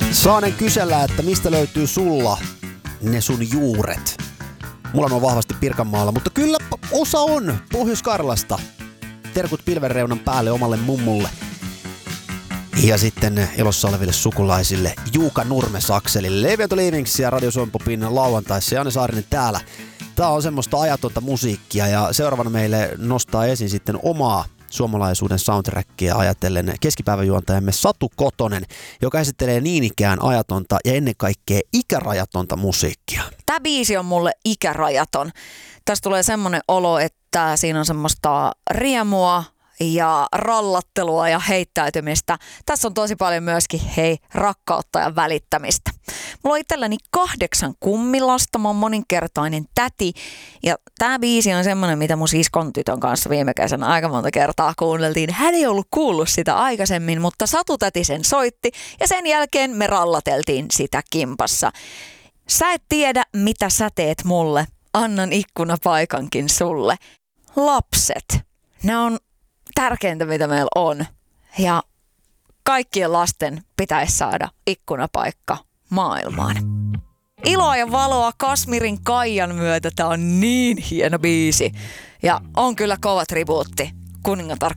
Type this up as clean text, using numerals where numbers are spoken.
Saanen kysellä, että mistä löytyy sulla ne sun juuret? Mulla on vahvasti Pirkanmaalla, mutta kyllä osa on Pohjois-Karjalasta. Terkut pilvenreunan päälle omalle mummulle. Ja sitten elossa oleville sukulaisille Juuka Nurmes-akselille. Leviato Leavings ja Radio Suomi Popin lauantaissa. Janne Saarinen täällä. Tää on semmoista ajatonta musiikkia ja seuraavana meille nostaa esiin sitten omaa suomalaisuuden soundtrackia ajatellen keskipäiväjuontajamme Satu Kotonen, joka esittelee niin ikään ajatonta ja ennen kaikkea ikärajatonta musiikkia. Tämä biisi on mulle ikärajaton. Tästä tulee semmoinen olo, että siinä on semmoista riemua ja rallattelua ja heittäytymistä. Tässä on tosi paljon myöskin rakkautta ja välittämistä. Mulla on itselläni 8 kummilasta, mä oon moninkertainen täti ja tää biisi on semmoinen, mitä mun siskon tytön kanssa viime kesänä aika monta kertaa kuunneltiin. Hän ei ollut kuullut sitä aikaisemmin, mutta Satu-täti sen soitti ja sen jälkeen me rallateltiin sitä kimpassa. Sä et tiedä, mitä sä teet mulle, annan ikkunapaikankin sulle. Lapset, ne on tärkeintä, mitä meillä on. Ja kaikkien lasten pitäisi saada ikkunapaikka maailmaan. Iloa ja valoa Kasmirin Kaijan myötä. Tää on niin hieno biisi. Ja on kyllä kova tribuutti kuningatar